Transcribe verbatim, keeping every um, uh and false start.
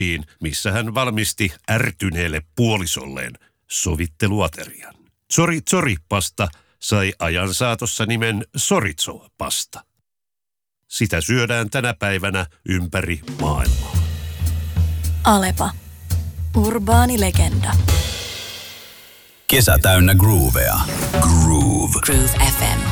Lappiin, missä hän valmisti ärtyneelle puolisolleen sovitteluaterian. Tsori Tsori pasta sai ajan saatossa nimen Soritso pasta. Sitä syödään tänä päivänä ympäri maailmaa. Alepa. Urbaani legenda. Kesä täynnä groovea. Groove. Groove F M.